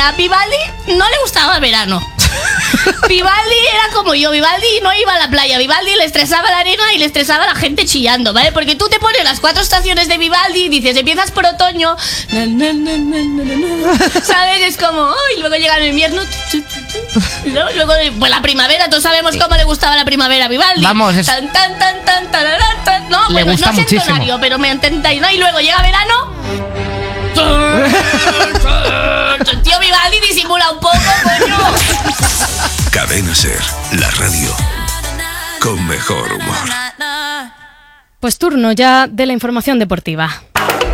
A Vivaldi no le gustaba el verano. Vivaldi era como yo, Vivaldi no iba a la playa, Vivaldi le estresaba la arena y le estresaba la gente chillando, ¿vale? Porque tú te pones las 4 estaciones de Vivaldi y dices, empiezas por otoño, ¿sabes? Es como, y luego llega el invierno, luego pues la primavera, todos sabemos cómo le gustaba la primavera a Vivaldi. Vamos, es... tan, no, le bueno, gusta no sé muchísimo. entonario, pero me entendáis, ¿no? Y luego llega verano. Tío, Vivaldi disimula un poco, coño. Cadena Ser, la radio con mejor humor. Pues turno ya de la información deportiva.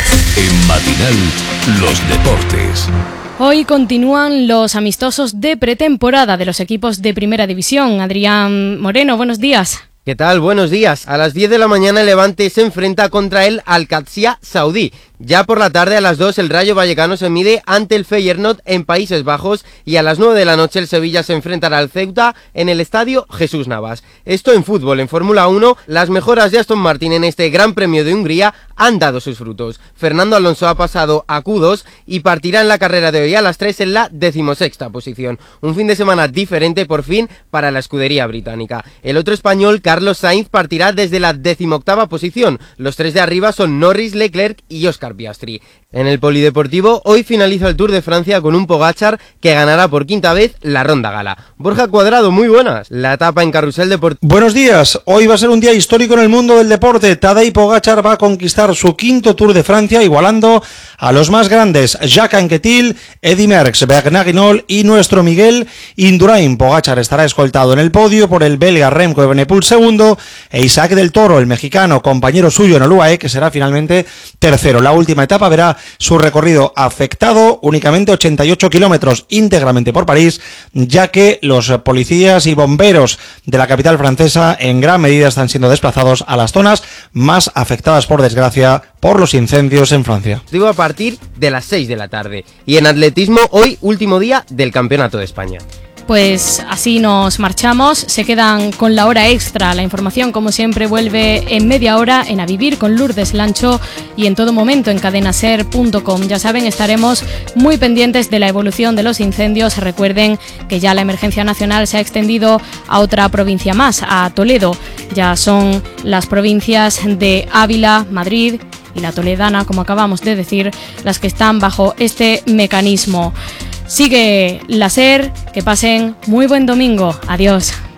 En Matinal, los deportes. Hoy continúan los amistosos de pretemporada de los equipos de Primera División. Adrián Moreno, buenos días. ¿Qué tal? Buenos días. A las 10 de la mañana el Levante se enfrenta contra el Al-Qadsiya saudí. Ya por la tarde a las 2 el Rayo Vallecano se mide ante el Feyenoord en Países Bajos y a las 9 de la noche el Sevilla se enfrentará al Ceuta en el estadio Jesús Navas. Esto en fútbol. En Fórmula 1, las mejoras de Aston Martin en este Gran Premio de Hungría han dado sus frutos. Fernando Alonso ha pasado a Q2 y partirá en la carrera de hoy a las 3 en la 16ª posición. Un fin de semana diferente por fin para la escudería británica. El otro español, Carlos Sainz, partirá desde la 18ª posición. Los 3 de arriba son Norris, Leclerc y Oscar Piastri. En el polideportivo, hoy finaliza el Tour de Francia con un Pogačar que ganará por 5ª vez la Ronda Gala. Borja Cuadrado, muy buenas. La etapa en Carrusel Deportivo. Buenos días. Hoy va a ser un día histórico en el mundo del deporte. Tadej Pogačar va a conquistar su 5º Tour de Francia, igualando a los más grandes, Jacques Anquetil, Eddy Merckx, Bernard Hinault y nuestro Miguel Indurain. Pogačar estará escoltado en el podio por el belga Remco Evenepoel segundo e Isaac del Toro, el mexicano, compañero suyo en el UAE, que será finalmente tercero. La última etapa verá su recorrido afectado, únicamente 88 kilómetros íntegramente por París, ya que los policías y bomberos de la capital francesa en gran medida están siendo desplazados a las zonas más afectadas, por desgracia, por los incendios en Francia. A partir de las 6 de la tarde. Y en atletismo, hoy último día del Campeonato de España. Pues así nos marchamos, se quedan con la hora extra. La información, como siempre, vuelve en media hora en A Vivir con Lourdes Lancho y en todo momento en cadenaser.com. Ya saben, estaremos muy pendientes de la evolución de los incendios. Recuerden que ya la emergencia nacional se ha extendido a otra provincia más, a Toledo. Ya son las provincias de Ávila, Madrid y la toledana, como acabamos de decir, las que están bajo este mecanismo. Sigue la SER, que pasen muy buen domingo. Adiós.